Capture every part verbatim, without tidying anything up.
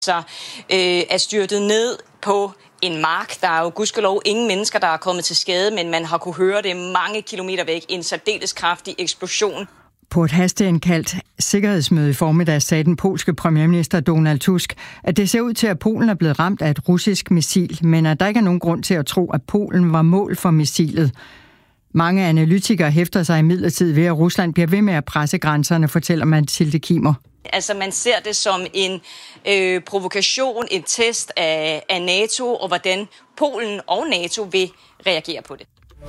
Så øh, er styrtet ned på en mark. Der er jo gudskelov ingen mennesker, der er kommet til skade, men man har kunne høre det mange kilometer væk. En særdeles kraftig eksplosion. På et hasteindkaldt sikkerhedsmøde i formiddag sagde den polske premierminister Donald Tusk, at det ser ud til, at Polen er blevet ramt af et russisk missil, men at der ikke er nogen grund til at tro, at Polen var mål for missilet. Mange analytikere hæfter sig imidlertid ved, at Rusland bliver ved med at presse grænserne, fortæller Mathilde Kimmer. Altså man ser det som en øh, provokation, en test af, af NATO, og hvordan Polen og NATO vil reagere på det.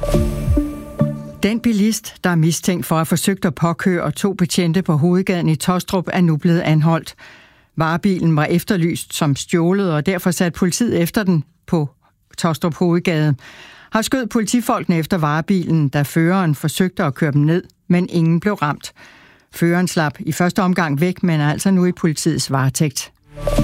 Den bilist, der er mistænkt for at have forsøgt at påkøre to betjente på hovedgaden i Tostrup, er nu blevet anholdt. Varebilen var efterlyst som stjålet, og derfor satte politiet efter den på Tostrup Hovedgade. Har skød politifolkene efter varebilen, da føreren forsøgte at køre dem ned, men ingen blev ramt. Føreren slap i første omgang væk, men er altså nu i politiets varetægt.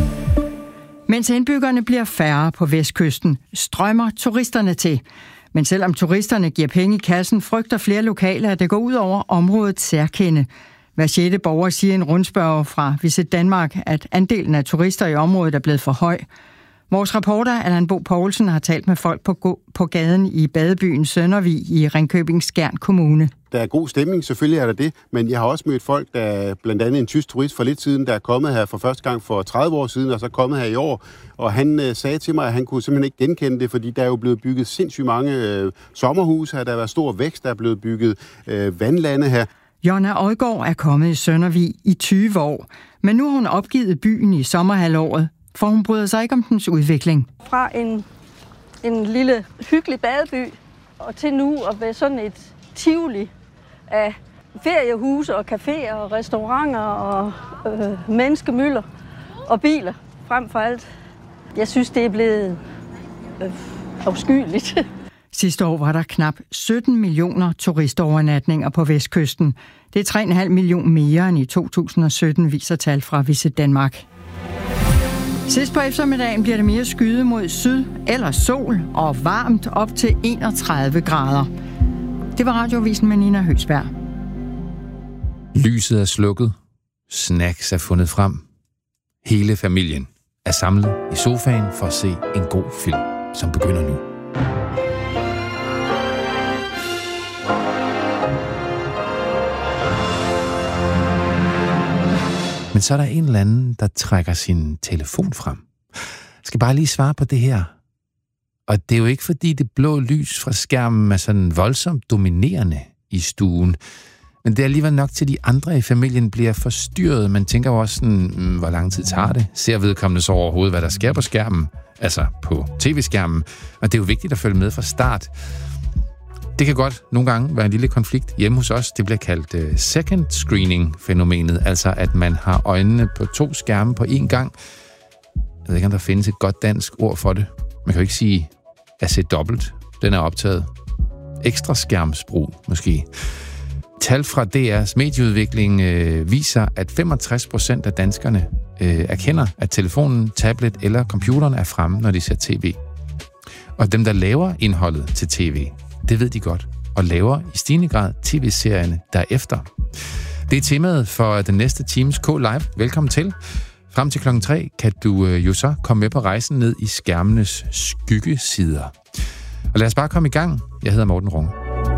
Mens indbyggerne bliver færre på vestkysten, strømmer turisterne til. Men selvom turisterne giver penge i kassen, frygter flere lokale, at det går ud over områdets særkende. Hver sjette borger siger en rundspørge fra Visit Danmark, at andelen af turister i området er blevet for høj. Vores reporter Allan Bo Poulsen har talt med folk på, på gaden i badebyen Søndervig i Ringkøbing-Skjern Kommune. Der er god stemning, selvfølgelig er der det, men jeg har også mødt folk, der blandt andet en tysk turist for lidt siden, der er kommet her for første gang for tredive år siden, og så kommet her i år, og han øh, sagde til mig, at han kunne simpelthen ikke genkende det, fordi der er jo blevet bygget sindssygt mange øh, sommerhuse her, der har været stor vækst, der er blevet bygget øh, vandlande her. Jonna Odgaard er kommet i Søndervig i tyve år, men nu har hun opgivet byen i sommerhalvåret, for hun bryder sig ikke om dens udvikling. Fra en, en lille hyggelig badeby og til nu at være sådan et tivoli af feriehuse og caféer og restauranter og øh, menneskemylder og biler frem for alt. Jeg synes, det er blevet øh, afskyeligt. Sidste år var der knap sytten millioner turistovernatninger på vestkysten. Det er tre komma fem millioner mere end i to tusind og sytten, viser tal fra Visit Danmark. Sidst på eftermiddagen bliver det mere skyde mod syd eller sol og varmt op til enogtredive grader. Det var Radiovisen med Nina Høgsberg. Lyset er slukket. Snacks er fundet frem. Hele familien er samlet i sofaen for at se en god film, som begynder nu. Men så er der en eller anden, der trækker sin telefon frem. Jeg skal bare lige svare på det her. Og det er jo ikke, fordi det blå lys fra skærmen er sådan voldsomt dominerende i stuen. Men det er alligevel nok til, at de andre i familien bliver forstyrret. Man tænker jo også sådan, hvor lang tid tager det? Ser vedkommende så overhovedet, hvad der sker på skærmen? Altså på tv-skærmen. Og det er jo vigtigt at følge med fra start. Det kan godt nogle gange være en lille konflikt hjemme hos os. Det bliver kaldt uh, second screening-fænomenet. Altså at man har øjnene på to skærme på én gang. Jeg ved ikke, om der findes et godt dansk ord for det. Man kan jo ikke sige at se dobbelt. Den er optaget. Ekstra skærmsbrug, måske. Tal fra D R's medieudvikling øh, viser, at femogtres procent af danskerne øh, erkender, at telefonen, tablet eller computeren er fremme, når de ser tv. Og dem, der laver indholdet til tv, det ved de godt, og laver i stigende grad tv-serierne derefter. Det er temaet for den næste times K-Live. Velkommen til. Frem til klokken tre kan du øh, jo så komme med på rejsen ned i skærmenes skyggesider. Og lad os bare komme i gang. Jeg hedder Morten Runge.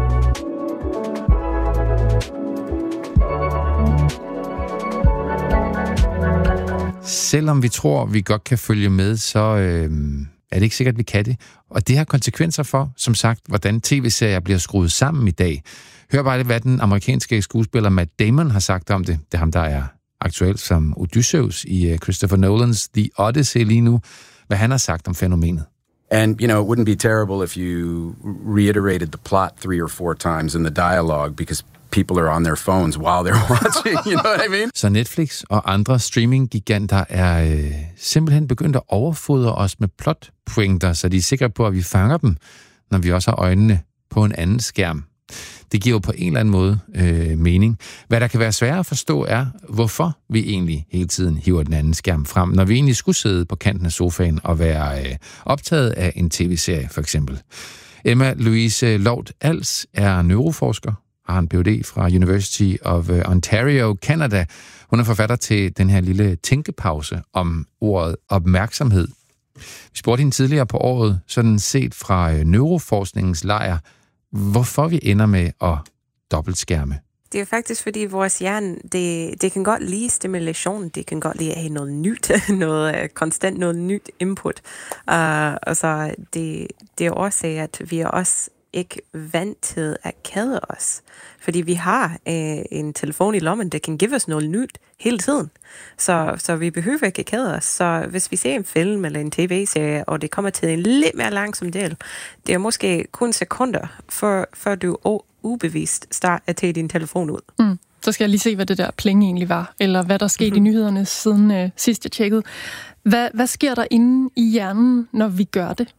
Selvom vi tror, vi godt kan følge med, så øh, er det ikke sikkert, at vi kan det. Og det har konsekvenser for, som sagt, hvordan tv-serier bliver skruet sammen i dag. Hør bare det, hvad den amerikanske skuespiller Matt Damon har sagt om det. Det er ham, der er aktuelt som Odysseus i Christopher Nolans The Odyssey lige nu. Hvad han har sagt om fænomenet. And, you know, it wouldn't be terrible if you reiterated the plot three or four times in the dialogue, because people are on their phones while they're watching, you know what I mean? Så Netflix og andre streaming-giganter er øh, simpelthen begyndt at overfodre os med plotpointer, så de er sikre på, at vi fanger dem, når vi også har øjnene på en anden skærm. Det giver jo på en eller anden måde øh, mening. Hvad der kan være sværere at forstå er, hvorfor vi egentlig hele tiden hiver den anden skærm frem, når vi egentlig skulle sidde på kanten af sofaen og være øh, optaget af en tv-serie, for eksempel. Emma Louise Lort Als er neuroforsker, har en P H D fra University of Ontario, Canada. Hun er forfatter til den her lille tænkepause om ordet opmærksomhed. Vi spurgte hende tidligere på året, sådan set fra neuroforskningens lejr, hvorfor vi ender med at dobbeltskærme. Det er faktisk, fordi vores hjerne, det, det kan godt lide stimulation, det kan godt lide at have noget nyt, noget konstant noget nyt input. Uh, og så det, det er også, at vi er også ikke vant til at kede os. Fordi vi har øh, en telefon i lommen, der kan give os noget nyt hele tiden. Så, så vi behøver ikke kede os. Så hvis vi ser en film eller en tv-serie, og det kommer til en lidt mere langsom del, det er måske kun sekunder, før, før du ubevidst starter at tage din telefon ud. Mm. Så skal jeg lige se, hvad det der pling egentlig var, eller hvad der skete mm-hmm. i nyhederne siden øh, sidst jeg tjekkede. Hvad, hvad sker der inde i hjernen, når vi gør det?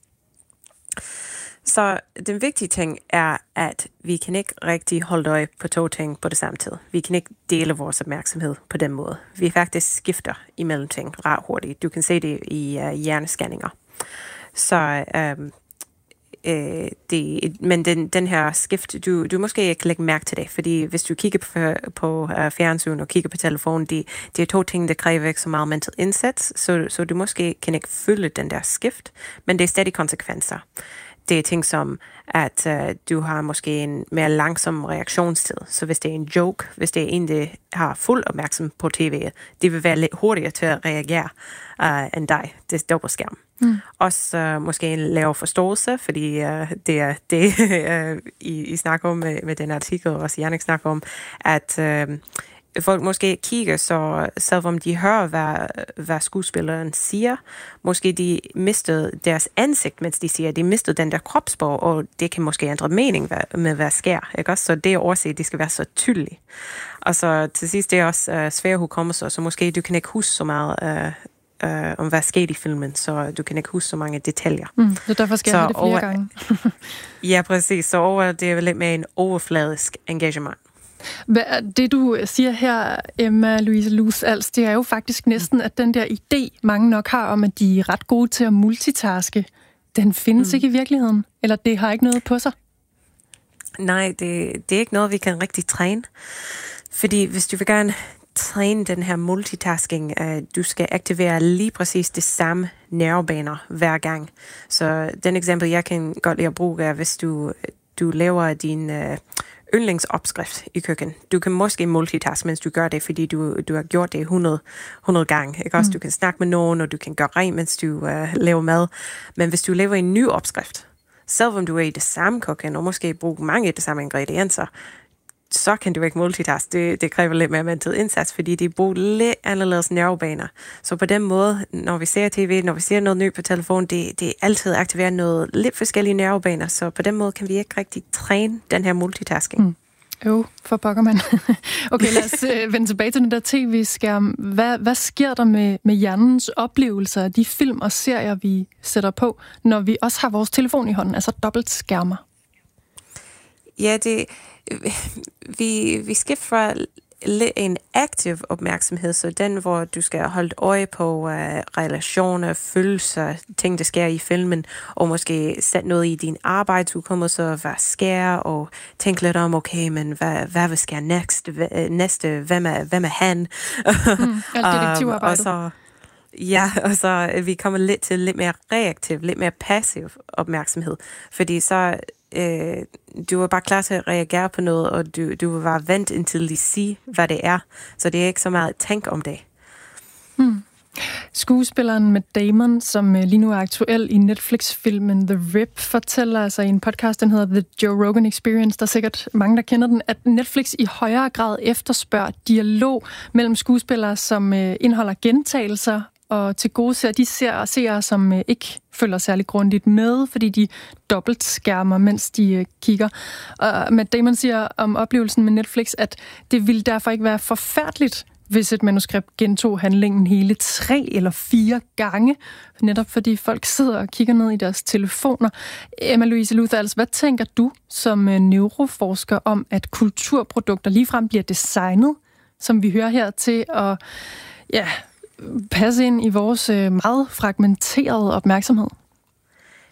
Så den vigtige ting er, at vi kan ikke rigtig holde øje på to ting på det samme tid. Vi kan ikke dele vores opmærksomhed på den måde. Vi faktisk skifter imellem ting ret hurtigt. Du kan se det i uh, hjernescanninger. Så, um, øh, det, men den, den her skift, du, du måske ikke lægge mærke til det, fordi hvis du kigger på, på uh, fjernsyn og kigger på telefonen, det de er to ting, der kræver ikke så meget mental indsats, så, så du måske kan ikke følge den der skift, men det er stadig konsekvenser. Det er ting som, at uh, du har måske en mere langsom reaktionstid. Så hvis det er en joke, hvis det er en, der har fuld opmærksomhed på tv'et, det vil være lidt hurtigere til at reagere uh, end dig. Det er dobbeltskærm. Mm. Også uh, måske en lavere forståelse, fordi uh, det er det, uh, I, I snakker om med, med den artikel, og også Jannik snakker om, at uh, folk måske kigger, så selvom de hører, hvad, hvad skuespilleren siger, måske de mistede deres ansigt, mens de siger, de mistede den der kropssprog, og det kan måske ændre mening med, hvad sker, ikke også? Så det er også, at det skal være så tydeligt. Og så til sidst, det er også uh, svært hukommelse, så måske du kan ikke huske så meget uh, uh, om, hvad skete i filmen, så du kan ikke huske så mange detaljer. Mm, så derfor skal jeg det flere over, gange. Ja, præcis. Så over, det er lidt mere en overfladisk engagement. Det, du siger her, Emma Louise Luth, altså, det er jo faktisk næsten, at den der idé, mange nok har om, at de er ret gode til at multitaske, den findes mm. ikke i virkeligheden, eller det har ikke noget på sig? Nej, det, det er ikke noget, vi kan rigtig træne. Fordi hvis du vil gerne træne den her multitasking, uh, du skal aktivere lige præcis det samme nervebaner hver gang. Så den eksempel, jeg kan godt lide at bruge, er, hvis du, du laver din Uh, yndlingsopskrift i køkken. Du kan måske multitaske, mens du gør det, fordi du, du har gjort det hundrede, hundrede gange. Ikke? Også, mm. Du kan snakke med nogen, og du kan gøre rent, mens du uh, laver mad. Men hvis du laver en ny opskrift, selvom du er i det samme køkken, og måske bruger mange af de samme ingredienser, så kan du ikke multitaske. Det, det kræver lidt mere mental indsats, fordi de bruger lidt anderledes nervebaner. Så på den måde, når vi ser tv, når vi ser noget nyt på telefon, det, det er altid aktiveret noget lidt forskellige nervebaner, så på den måde kan vi ikke rigtig træne den her multitasking. Mm. Jo, for pokker man. Okay, lad os øh, vende tilbage til den der tv-skærm. Hvad, hvad sker der med, med hjernens oplevelser af de film og serier, vi sætter på, når vi også har vores telefon i hånden, altså dobbeltskærmer? Ja, det... Vi, vi skifter fra en aktiv opmærksomhed, så den, hvor du skal holde øje på uh, relationer, følelser, ting, der sker i filmen, og måske sætte noget i din arbejdsudkommelse, hvad sker, og tænke lidt om, okay, men hvad, hvad vil ske næste, næste hvem, er, hvem er han? Mm, alt detektivarbejdet. um, og så, ja, og så vi kommer lidt til lidt mere reaktiv, lidt mere passiv opmærksomhed, fordi så Øh, du er bare klar til at reagere på noget, og du, du vil bare vente indtil de siger, hvad det er. Så det er ikke så meget tænk om det. Hmm. Skuespilleren Matt Damon, som lige nu er aktuel i Netflix-filmen The Rip, fortæller altså i en podcast, den hedder The Joe Rogan Experience, der er sikkert mange, der kender den, at Netflix i højere grad efterspørger dialog mellem skuespillere, som indeholder gentagelser, og til gode ser de ser seere, som øh, ikke følger særlig grundigt med, fordi de dobbelt skærmer, mens de øh, kigger. Og Matt Damon siger om oplevelsen med Netflix, at det ville derfor ikke være forfærdeligt, hvis et manuskript gentog handlingen hele tre eller fire gange, netop fordi folk sidder og kigger ned i deres telefoner. Emma Louise Luth, altså, hvad tænker du som øh, neuroforsker om, at kulturprodukter ligefrem bliver designet, som vi hører her, til at ja, passe ind i vores meget fragmenterede opmærksomhed?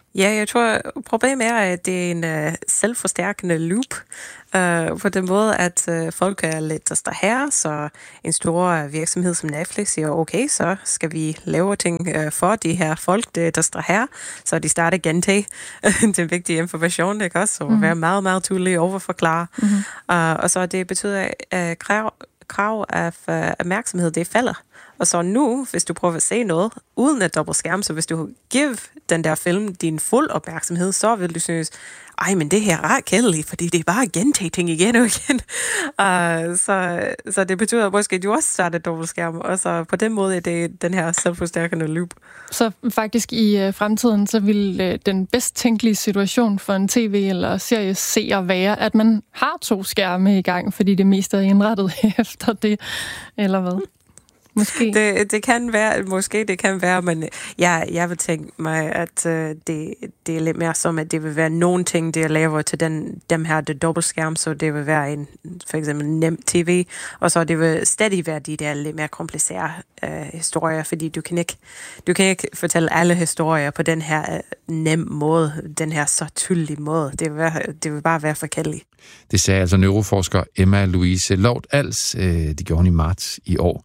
Ja, jeg tror, problemet er, at det er en uh, selvforstærkende loop. Uh, på den måde, at uh, folk er lidt distraheret, så en stor virksomhed som Netflix siger, okay, så skal vi lave ting uh, for de her folk, det er distraheret, så de starter gentage den vigtige information, ikke også? Så mm-hmm. være meget, meget tydelig overforklare. Mm-hmm. Uh, og så det betyder, at uh, krav, krav af uh, opmærksomhed, det falder. Og så nu, hvis du prøver at se noget uden at dobbeltskærme, så hvis du giver den der film din fuld opmærksomhed, så vil du synes, ej, men det her er ret kedeligt, fordi det er bare at gentage ting igen og igen. Uh, så, så det betyder at måske, at du også starter dobbeltskærm, og så på den måde er det den her selvforstærkende loop. Så faktisk i uh, fremtiden, så vil uh, den bedst tænkelige situation for en tv- eller serieseer være, at man har to skærme i gang, fordi det meste er indrettet efter det, eller hvad? Måske. Det, det kan være, måske det kan være, men jeg, jeg vil tænke mig, at uh, det, det er lidt mere som, at det vil være nogle ting, det laver til den, dem her, det dobbeltskærm, så det vil være en, for eksempel nem tv, og så det vil stadig være de der lidt mere komplicerede uh, historier, fordi du kan ikke, du kan ikke fortælle alle historier på den her uh, nem måde, den her så tydelige måde. Det vil, være, det vil bare være forkærligt. Det sagde altså neuroforsker Emma Louise Lort-Als. Det gjorde hun i marts i år.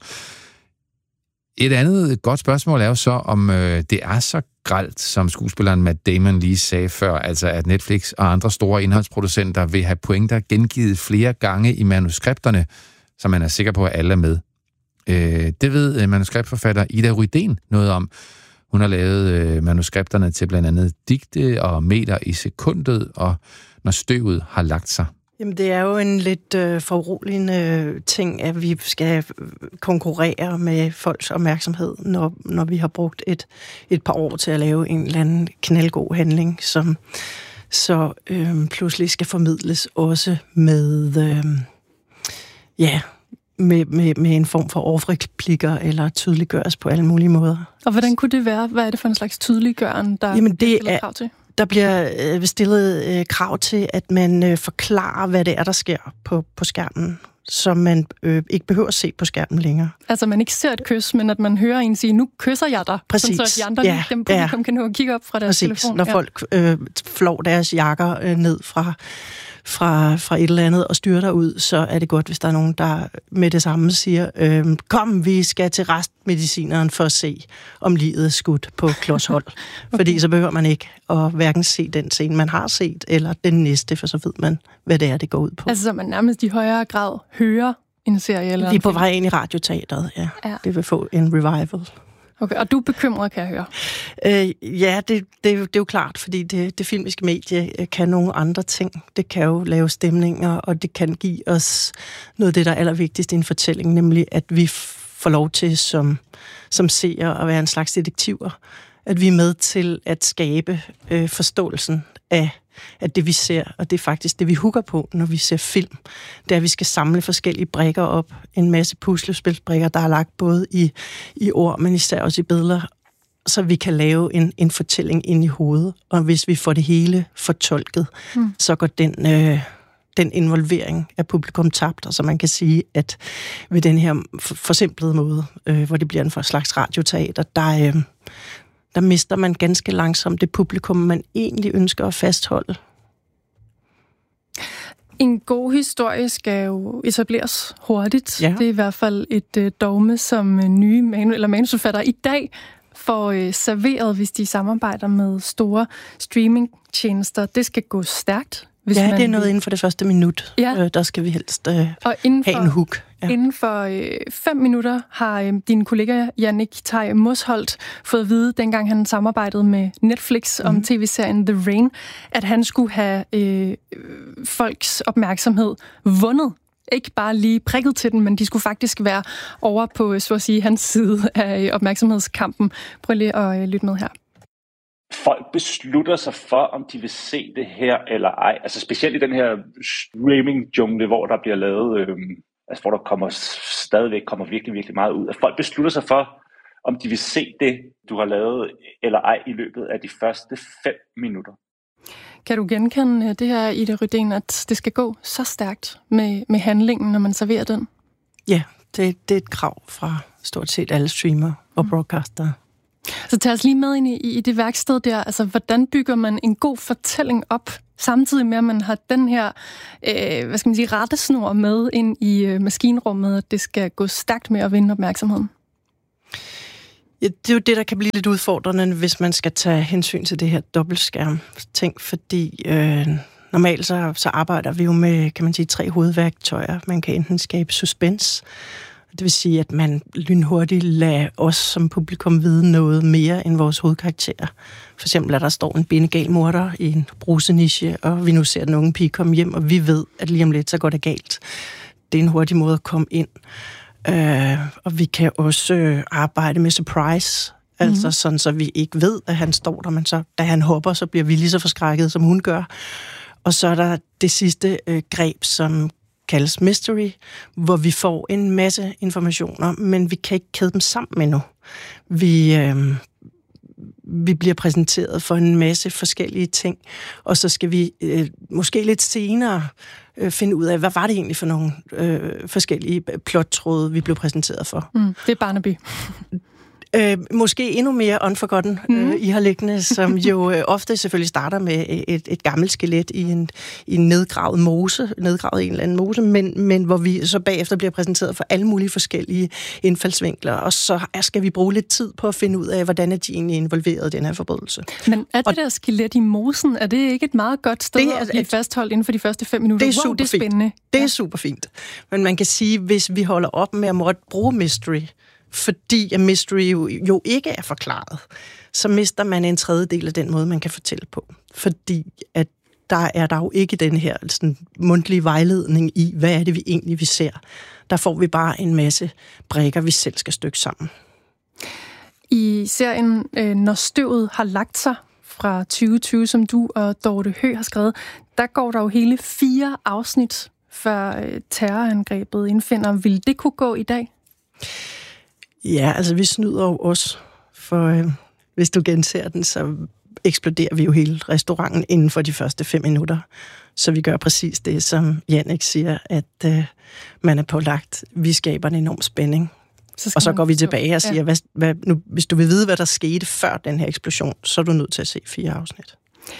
Et andet godt spørgsmål er jo så, om øh, det er så grelt, som skuespilleren Matt Damon lige sagde før, altså at Netflix og andre store indholdsproducenter vil have pointer gengivet flere gange i manuskripterne, så man er sikker på, at alle er med. Øh, det ved øh, manuskriptforfatter Ida Rydén noget om. Hun har lavet øh, manuskripterne til blandt andet Digte og Meter i sekundet, og Når støvet har lagt sig. Jamen, det er jo en lidt øh, foruroligende ting, at vi skal konkurrere med folks opmærksomhed, når, når vi har brugt et, et par år til at lave en eller anden knaldgod handling, som så øh, pludselig skal formidles også med, øh, ja, med, med, med en form for overreplikker eller tydeliggøres på alle mulige måder. Og hvordan kunne det være? Hvad er det for en slags tydeliggøren, der Jamen, det er er krav til? Der bliver øh, stillet øh, krav til, at man øh, forklarer, hvad det er, der sker på, på skærmen, så man øh, ikke behøver at se på skærmen længere. Altså, man ikke ser et kys, men at man hører en sige, nu kysser jeg dig. Præcis. Sådan, så de andre, ja, dem publikum ja. kan nå at kigge op fra deres Præcis. telefon. Når ja. folk øh, flår deres jakker øh, ned fra, fra, fra et eller andet og styrter ud, så er det godt, hvis der er nogen, der med det samme siger, øh, kom, vi skal til restmedicineren for at se, om livet er skudt på klodshold. Okay. Fordi så behøver man ikke at hverken se den scene, man har set, eller den næste, for så ved man, hvad det er, det går ud på. Altså, så man nærmest i højere grad hører en serie? Eller Vi er på vej ind i radioteateret, ja. ja. Det vil få en revival. Okay, og du er bekymret, kan jeg høre? Øh, ja, det, det, det er jo klart, fordi det, det filmiske medie kan nogle andre ting. Det kan jo lave stemninger, og det kan give os noget af det, der er allervigtigst i en fortælling, nemlig at vi får lov til som, som seere at være en slags detektiver. At vi er med til at skabe øh, forståelsen af at det vi ser, og det er faktisk det vi hugger på, når vi ser film, det er, at vi skal samle forskellige brikker op, en masse puslespilsbrikker, der er lagt både i, i ord, men især også i billeder, så vi kan lave en, en fortælling ind i hovedet, og hvis vi får det hele fortolket, mm. så går den, øh, den involvering af publikum tabt, og så man kan sige, at ved den her forsimplede måde, øh, hvor det bliver en for slags radioteater, der øh, der mister man ganske langsomt det publikum, man egentlig ønsker at fastholde. En god historie skal jo etableres hurtigt. Ja. Det er i hvert fald et øh, dogme, som øh, nye manu- eller manusforfattere i dag får øh, serveret, hvis de samarbejder med store streamingtjenester. Det skal gå stærkt. Hvis ja, man det er noget inden for det første minut. Ja. Øh, der skal vi helst øh, og for, have en hook. Ja. Inden for øh, fem minutter har øh, din kollega Jannik Tej Mosholt fået at vide, dengang han samarbejdede med Netflix mm. om tv-serien The Rain, at han skulle have øh, folks opmærksomhed vundet. Ikke bare lige prikket til den, men de skulle faktisk være over på, så at sige, hans side af opmærksomhedskampen. Prøv lige at øh, lytte med her. Folk beslutter sig for, om de vil se det her eller ej. Altså specielt i den her streaming-jungle, hvor der bliver lavet, øh, altså hvor der kommer stadigvæk kommer virkelig, virkelig meget ud. At folk beslutter sig for, om de vil se det, du har lavet eller ej i løbet af de første fem minutter. Kan du genkende det her, Ida Rydén, at det skal gå så stærkt med, med handlingen, når man serverer den? Ja, det, det er et krav fra stort set alle streamer og broadcaster. Så tag os lige med ind i, i det værksted der. Altså, hvordan bygger man en god fortælling op, samtidig med, at man har den her, øh, hvad skal man sige, rettesnor med ind i øh, maskinrummet, at det skal gå stærkt med at vinde opmærksomheden? Ja, det er jo det, der kan blive lidt udfordrende, hvis man skal tage hensyn til det her dobbeltskærm-ting, fordi øh, normalt så, så arbejder vi jo med, kan man sige, tre hovedværktøjer. Man kan enten skabe suspense, det vil sige, at man lynhurtigt lader os som publikum vide noget mere end vores hovedkarakterer. For eksempel, at der står en benegal morder i en bruseniche, og vi nu ser den unge pige komme hjem, og vi ved, at lige om lidt, så går det galt. Det er en hurtig måde at komme ind. Uh, og vi kan også uh, arbejde med surprise, mm-hmm. altså sådan, så vi ikke ved, at han står der, men så, da han hopper, så bliver vi lige så forskrækket, som hun gør. Og så er der det sidste uh, greb, som kaldes mystery, hvor vi får en masse informationer, men vi kan ikke kæde dem sammen endnu. Vi, øh, vi bliver præsenteret for en masse forskellige ting, og så skal vi øh, måske lidt senere øh, finde ud af, hvad var det egentlig for nogle øh, forskellige plottråde, vi blev præsenteret for. Mm, det er Barnaby. Øh, måske endnu mere Unforgotten, mm. øh, I har liggende, som jo øh, ofte selvfølgelig starter med et, et gammelt skelet i en, i en nedgravet mose, nedgravet i en eller anden mose, men, men hvor vi så bagefter bliver præsenteret for alle mulige forskellige indfaldsvinkler, og så skal vi bruge lidt tid på at finde ud af, hvordan er de egentlig involveret i den her forbrydelse. Men er det og, der skelet i mosen, er det ikke et meget godt sted det er, at blive fastholdt inden for de første fem minutter? Det er wow, super det er spændende. Fint. Det er ja. super fint. Men man kan sige, hvis vi holder op med at måtte bruge mystery, fordi at mystery jo, jo ikke er forklaret, så mister man en tredjedel af den måde, man kan fortælle på. Fordi at der er der jo ikke den her sådan, mundtlige vejledning i, hvad er det, vi egentlig vi ser. Der får vi bare en masse brikker, vi selv skal stykke sammen. I serien Når støvet har lagt sig fra tyve tyve, som du og Dorte Høgh har skrevet, der går der jo hele fire afsnit, før terrorangrebet indfinder. Vil det kunne gå i dag? Ja, altså vi snyder jo også, for øh, hvis du genser den, så eksploderer vi jo hele restauranten inden for de første fem minutter. Så vi gør præcis det, som Jannik siger, at øh, man er pålagt. Vi skaber en enorm spænding. Så og så går vi tilbage og siger, ja. hvad, hvad, nu, hvis du vil vide, hvad der skete før den her eksplosion, så er du nødt til at se fire afsnit.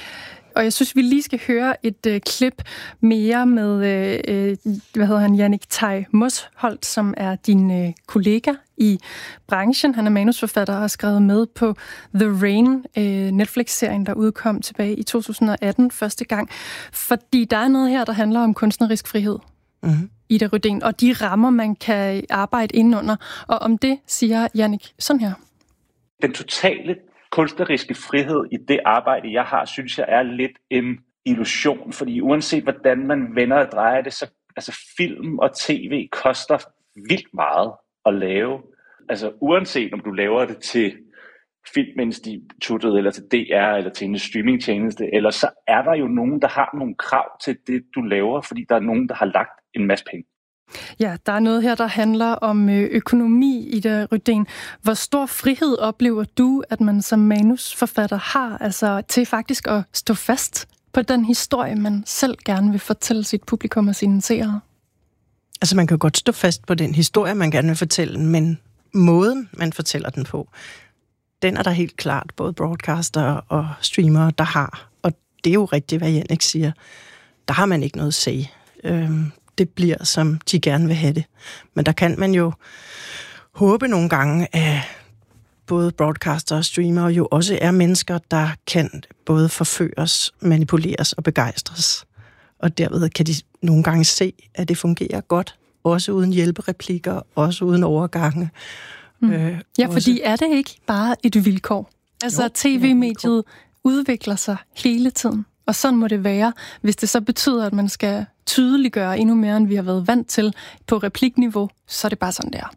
Og jeg synes, vi lige skal høre et øh, klip mere med, øh, hvad hedder han, Jannik Tej Mosholt, som er din øh, kollega i branchen. Han er manusforfatter og har skrevet med på The Rain, øh, Netflix-serien, der udkom tilbage i to tusind og atten første gang. Fordi der er noget her, der handler om kunstnerisk frihed. Mm-hmm. Ida Rydén, og de rammer, man kan arbejde indenunder. Og om det siger Jannik sådan her. Den totale kunstneriske frihed i det arbejde, jeg har, synes jeg er lidt en illusion, fordi uanset hvordan man vender og drejer det, så altså film og tv koster vildt meget at lave. Altså uanset om du laver det til Filminstituttet, eller til D R, eller til en streamingtjeneste, eller så er der jo nogen, der har nogle krav til det, du laver, fordi der er nogen, der har lagt en masse penge. Ja, der er noget her, der handler om økonomi, Ida Rydén. Hvor stor frihed oplever du, at man som manusforfatter har, altså til faktisk at stå fast på den historie, man selv gerne vil fortælle sit publikum og sine seere? Altså man kan godt stå fast på den historie, man gerne vil fortælle, men måden, man fortæller den på, den er der helt klart både broadcaster og streamere, der har. Og det er jo rigtigt, hvad Jannik siger. Der har man ikke noget at sige. Øhm, det bliver, som de gerne vil have det. Men der kan man jo håbe nogle gange, at både broadcaster og streamere jo også er mennesker, der kan både forføres, manipuleres og begejstres. Og derved kan de nogle gange se, at det fungerer godt, også uden hjælpereplikker, også uden overgange. Mm. Øh, ja, også... fordi er det ikke bare et vilkår? Altså, jo, tv-mediet udvikler sig hele tiden. Og sådan må det være, hvis det så betyder, at man skal tydeliggøre endnu mere, end vi har været vant til på replikniveau, så er det bare sådan, der.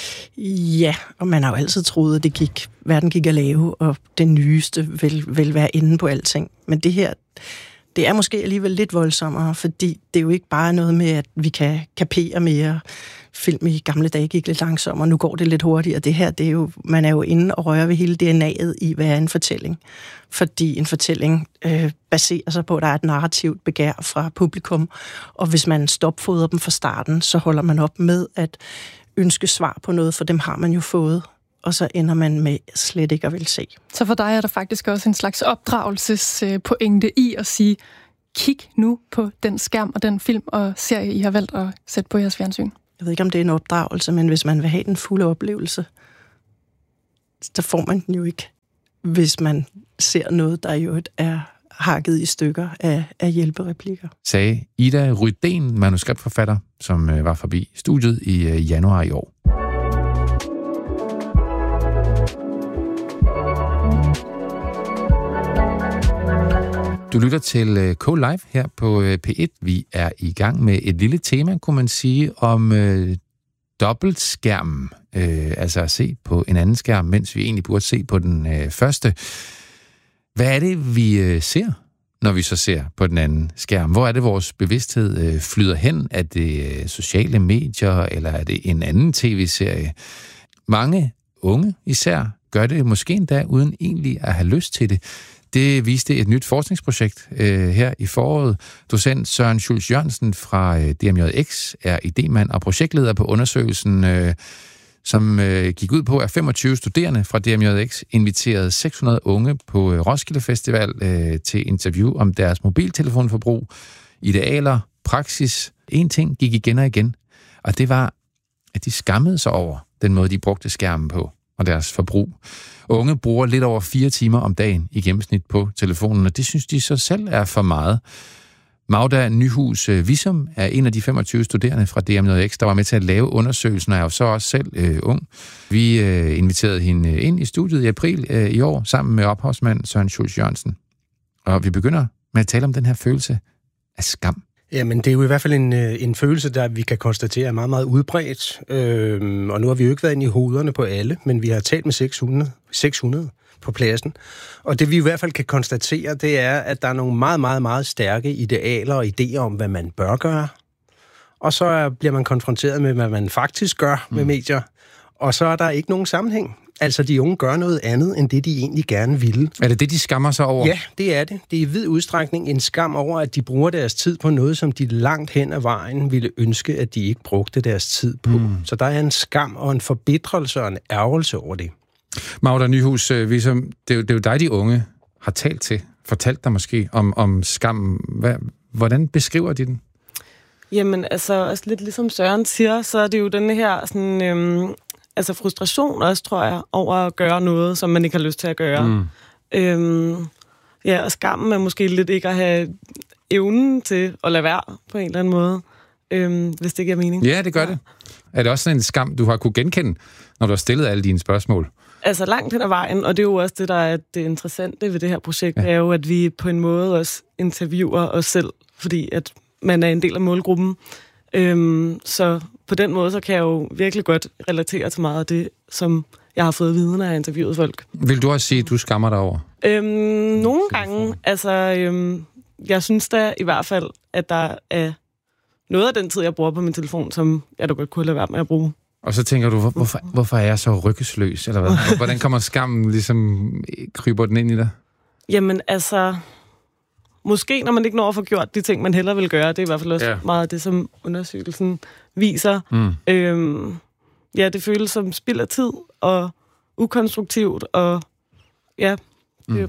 Ja, og man har jo altid troet, at det gik, verden gik at lave, og det nyeste vil, vil være inde på alting. Men det her, det er måske alligevel lidt voldsommere, fordi det er jo ikke bare noget med, at vi kan kapere mere. Film i gamle dage gik lidt langsommere, nu går det lidt hurtigere. Det her, det er jo, man er jo inde og rører ved hele D N A'et i, hvad er en fortælling. Fordi en fortælling øh, baserer sig på, at der er et narrativt begær fra publikum, og hvis man stopfoder dem fra starten, så holder man op med at ønske svar på noget, for dem har man jo fået. og så ender man med slet ikke at vil se. Så for dig er der faktisk også en slags opdragelsespointe i at sige, kig nu på den skærm og den film og serie, I har valgt at sætte på jeres fjernsyn. Jeg ved ikke, om det er en opdragelse, men hvis man vil have den fulde oplevelse, så får man den jo ikke, hvis man ser noget, der jo er hakket i stykker af, af hjælpereplikker. Sagde Ida Rydén, manuskriptforfatter, som øh, var forbi studiet i øh, januar i år. Du lytter til K-Live her på P et. Vi er i gang med et lille tema, kunne man sige, om øh, dobbeltskærmen. Øh, altså at se på en anden skærm, mens vi egentlig burde se på den øh, første. Hvad er det, vi øh, ser, når vi så ser på den anden skærm? Hvor er det, vores bevidsthed øh, flyder hen? Er det øh, sociale medier, eller er det en anden tv-serie? Mange unge især gør det måske endda uden egentlig at have lyst til det. Det viste et nyt forskningsprojekt øh, her i foråret. Docent Søren Schultz Jørgensen fra øh, D M J X er idémand og projektleder på undersøgelsen, øh, som øh, gik ud på, at femogtyve studerende fra D M J X inviterede seks hundrede unge på øh, Roskilde Festival øh, til interview om deres mobiltelefonforbrug, idealer, praksis. En ting gik igen og igen, og det var, at de skammede sig over den måde, de brugte skærmen på og deres forbrug. Unge bruger lidt over fire timer om dagen i gennemsnit på telefonen, og det synes de så selv er for meget. Magda Nyhus Visum er en af de femogtyve studerende fra D M J X, der var med til at lave undersøgelsen, og er jo så også selv øh, ung. Vi øh, inviterede hende ind i studiet i april øh, i år, sammen med ophavsmand Søren Schultz Jørgensen. Og vi begynder med at tale om den her følelse af skam. Jamen, det er jo i hvert fald en, en følelse, der vi kan konstatere er meget, meget udbredt. Øhm, og nu har vi jo ikke været inde i hovederne på alle, men vi har talt med seks hundrede, seks hundrede på pladsen. Og det vi i hvert fald kan konstatere, det er, at der er nogle meget, meget, meget stærke idealer og idéer om, hvad man bør gøre. Og så bliver man konfronteret med, hvad man faktisk gør med medier. Og så er der ikke nogen sammenhæng. Altså, de unge gør noget andet, end det, de egentlig gerne ville. Er det det, de skammer sig over? Ja, det er det. Det er i vid udstrækning en skam over, at de bruger deres tid på noget, som de langt hen ad vejen ville ønske, at de ikke brugte deres tid på. Mm. Så der er en skam og en forbitrelse og en ærgelse over det. Magda Nyhus, vi som, det, er jo, det er jo dig, de unge har talt til, fortalt dig måske om, om skam. Hvad, hvordan beskriver de den? Jamen, altså, altså, lidt ligesom Søren siger, så er det jo den her sådan... Øhm Altså frustration også, tror jeg, over at gøre noget, som man ikke har lyst til at gøre. Mm. Øhm, ja, og skammen er måske lidt ikke at have evnen til at lade være på en eller anden måde, øhm, hvis det giver mening. Ja, det gør ja. det. Er det også sådan en skam, du har kunne genkende, når du har stillet alle dine spørgsmål? Altså langt hen ad vejen, og det er jo også det, der er det interessante ved det her projekt, ja. er jo, at vi på en måde også interviewer os selv, fordi at man er en del af målgruppen. Øhm, så på den måde, så kan jeg jo virkelig godt relatere til meget af det, som jeg har fået at vide, når jeg har interviewet folk. Vil du også sige, at du skammer dig over? Øhm, nogle gange. Altså, øhm, jeg synes da i hvert fald, at der er noget af den tid, jeg bruger på min telefon, som jeg da godt kunne lade være med at bruge. Og så tænker du, hvorfor, hvorfor er jeg så ryggesløs? Eller hvad? Hvordan kommer skammen ligesom, kryber den ind i dig? Jamen altså... Måske, når man ikke når at få gjort de ting, man hellere vil gøre. Det er i hvert fald også ja. meget af det, som undersøgelsen viser. Mm. Øhm, ja, det føles som spild af tid og ukonstruktivt, og ja... Det... Mm.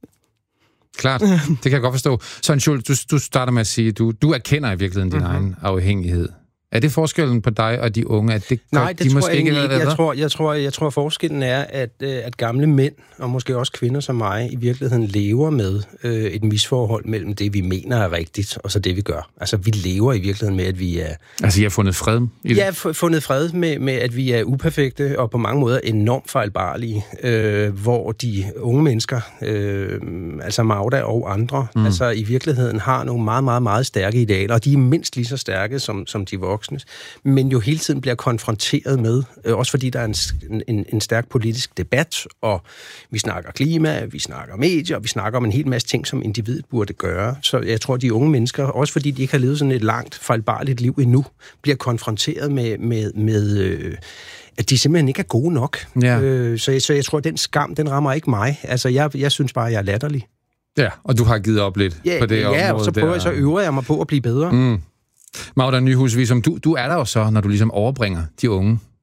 Klart, det kan jeg godt forstå. Søren Schultz, du, du starter med at sige, du, du erkender i virkeligheden din mm-hmm. egen afhængighed. Er det forskellen på dig og de unge, at det Nej, godt, det de tror måske jeg ikke ikke. Jeg tror, jeg, tror, jeg tror, forskellen er, at, at gamle mænd, og måske også kvinder som mig, i virkeligheden lever med øh, et misforhold mellem det, vi mener er rigtigt, og så det, vi gør. Altså, vi lever i virkeligheden med, at vi er... Altså, I har fundet fred i det? Ja, fundet fred med, med, at vi er uperfekte, og på mange måder enormt fejlbarlige, øh, hvor de unge mennesker, øh, altså Magda og andre, mm. altså i virkeligheden har nogle meget, meget, meget stærke idealer, og de er mindst lige så stærke som, som de voksne. Men jo hele tiden bliver konfronteret med, øh, også fordi der er en, en, en stærk politisk debat, og vi snakker klima, vi snakker medier, vi snakker om en hel masse ting, som individet burde gøre. Så jeg tror, de unge mennesker, også fordi de ikke har levet sådan et langt, fejlbarligt liv endnu, bliver konfronteret med, med, med øh, at de simpelthen ikke er gode nok. Ja. Øh, så, jeg, så jeg tror, at den skam, den rammer ikke mig. Altså, jeg, jeg synes bare, at jeg er latterlig. Ja, og du har givet op lidt ja, på det ja, område. Ja, og så, prøver, så øver jeg mig på at blive bedre. Mm. Magda Nyhus, som du, du er der jo så, når du ligesom overbringer de unge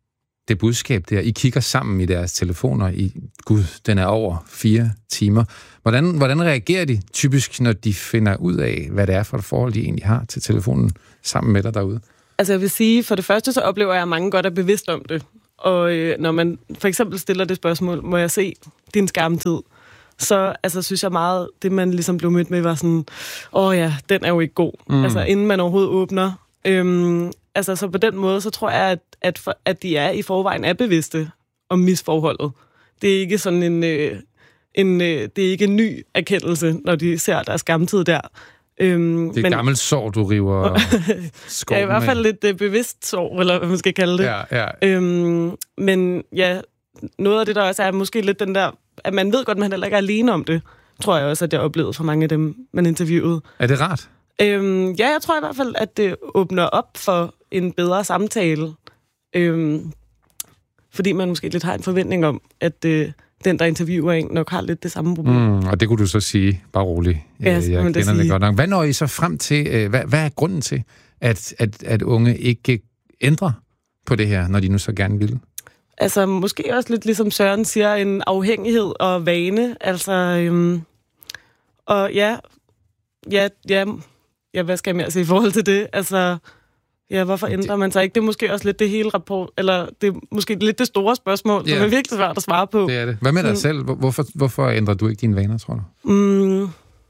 det budskab der. I kigger sammen i deres telefoner. I, Gud, den er over fire timer. Hvordan, hvordan reagerer de typisk, når de finder ud af, hvad det er for et forhold, de egentlig har til telefonen sammen med dig derude? Altså jeg vil sige, for det første så oplever jeg, at mange godt er bevidst om det. Og øh, når man for eksempel stiller det spørgsmål, må jeg se din skærmtid? Så altså, synes jeg meget, det man ligesom blev mødt med, var sådan, åh ja, den er jo ikke god. Mm. Altså inden man overhovedet åbner. Øhm, altså så på den måde, så tror jeg, at, at, for, at de er i forvejen er bevidste om misforholdet. Det er ikke sådan en, øh, en øh, det er ikke en ny erkendelse, når de ser deres skærmtid der. Øhm, det er men, gammelt sår, du river skoven ja, i hvert fald med. lidt øh, bevidst sår, eller hvad man skal kalde det. Ja, ja. Øhm, men ja, noget af det, der også er måske lidt den der, at man ved godt, at man heller ikke er alene om det, tror jeg også, at jeg oplevede for mange af dem, man interviewede. Er det rart? Øhm, ja, jeg tror i hvert fald, at det åbner op for en bedre samtale. Øhm, fordi man måske lidt har en forventning om, at øh, den, der interviewer en, nok har lidt det samme problem. Mm, og det kunne du så sige, bare roligt. Ja, jeg jeg kender sige. det godt nok. Hvad når I så frem til, hvad, hvad er grunden til, at, at, at unge ikke ændrer på det her, når de nu så gerne vil? Altså, måske også lidt ligesom Søren siger, en afhængighed og vane. Altså, øhm, og ja, ja, ja, ja, hvad skal jeg mere sige i forhold til det? Altså, ja, hvorfor ændrer man sig ikke? Det er måske også lidt det hele rapport, eller det er måske lidt det store spørgsmål, ja, som er virkelig svært at svare på. Det er det. Hvad med dig selv? Hvorfor, hvorfor ændrer du ikke dine vaner, tror du? Mm.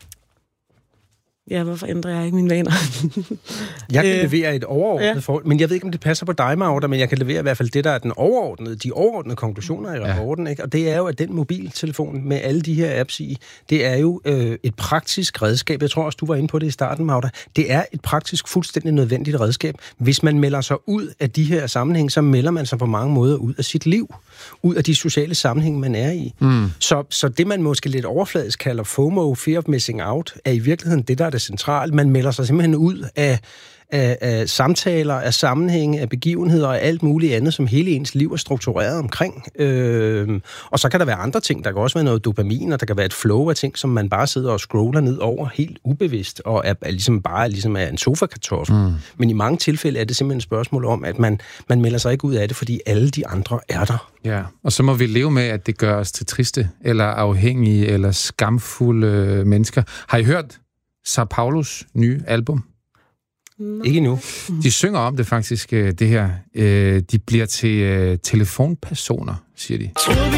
Ja, hvorfor ændrer jeg ikke mine vaner? Jeg kan levere et overordnet ja. forhold, men jeg ved ikke, om det passer på dig, Magda, men jeg kan levere i hvert fald det, der er den overordnede, de overordnede konklusioner i rapporten, ja. Ikke? Og det er jo, at den mobiltelefon med alle de her apps i, det er jo øh, et praktisk redskab. Jeg tror også, du var inde på det i starten, Magda. Det er et praktisk, fuldstændig nødvendigt redskab. Hvis man melder sig ud af de her sammenhæng, så melder man sig på mange måder ud af sit liv, ud af de sociale sammenhæng, man er i. Mm. Så, så det, man måske lidt overfladisk kalder FOMO, Fear of Missing Out, er i virkeligheden det, der er det centralt. Man melder sig simpelthen ud af, af, af samtaler, af sammenhænge, af begivenheder og alt muligt andet, som hele ens liv er struktureret omkring. Øh, og så kan der være andre ting. Der kan også være noget dopamin, og der kan være et flow af ting, som man bare sidder og scroller ned over helt ubevidst, og er, er ligesom bare ligesom er en sofa-kartoffel. Mm. Men i mange tilfælde er det simpelthen et spørgsmål om, at man, man melder sig ikke ud af det, fordi alle de andre er der. Ja, og så må vi leve med, at det gør os til triste, eller afhængige, eller skamfulde mennesker. Har I hørt Sao Paulos nye album? Mm. Ikke nu. De synger om det faktisk, det her. De bliver til telefonpersoner, siger de. Troede vi